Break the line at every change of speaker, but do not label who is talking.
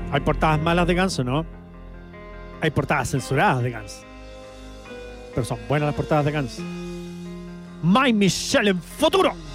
Hay portadas malas de Guns, ¿o no? Hay portadas censuradas de Guns. Pero son buenas las portadas de Guns. My Michelle en futuro.